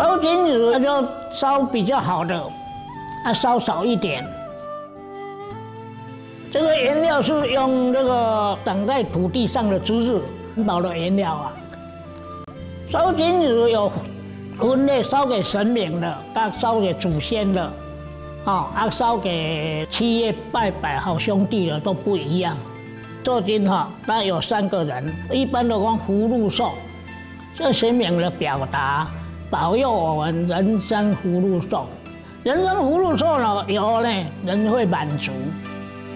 烧金纸那就烧比较好的，烧少一点。这个原料是用这个长在土地上的竹子环保的原料啊。烧金纸有分类，烧给神明的，烧给祖先的，烧给企业拜拜好兄弟的都不一样。做金它有3个人，一般的讲福禄寿，向神明的表达，保佑我们人生福禄寿。人生福禄寿呢，有呢，人会满足。